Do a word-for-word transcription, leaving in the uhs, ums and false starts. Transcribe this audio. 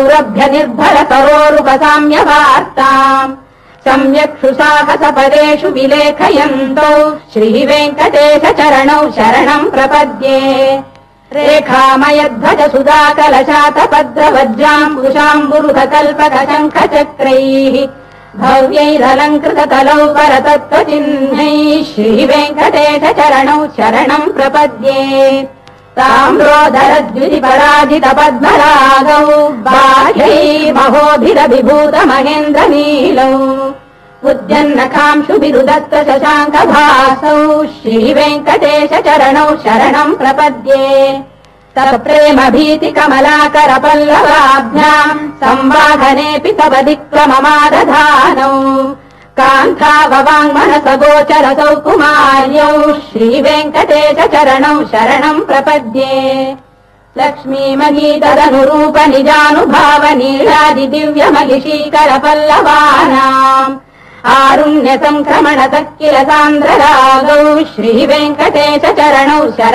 रभ्य निर्भर सरोरुपसाम्यवार्ताम् सम्यक् सुसाहसपदेषु विलेखयन्तौ श्रीवेङ्कटेश चरणौ शरणम् प्रपद्ये रेखामयध्वज सुधाकलशातपद्रवज्राम्बुशाम्बुरुह कल्पक शङ्ख चक्रैः भव्यैरलङ्कृततलौ परतत्त्वचिह्नैः श्रीवेङ्कटेश चरणौ शरणम् प्रपद्ये ताम्रोदरद्युतिपराजित पद्मरागौ बाह्यैर्महोभिरभिभूत महेन्द्र नीलौ उद्यन्नखांशुभिरुदत्त शशाङ्क भासौ श्रीवेङ्कटेश चरणौ शरणम् प्रपद्ये तत्प्रेम भीति कमलाकर पल्लवाभ्याम् संवाहनेऽपि तव दिक्क्रममादधानौ कान्थाववाङ्मनस गोचर सौकुमार्यौ श्रीवेङ्कटेश चरणौ शरणम् प्रपद्ये लक्ष्मीमहीतदनुरूप निजानुभाव नीलादि दिव्य महिषीकर पल्लवानाम् आरुण्य संक्रमण तक्किल सान्द्र रागौ श्रीवेङ्कटेश चरणौ शरणम्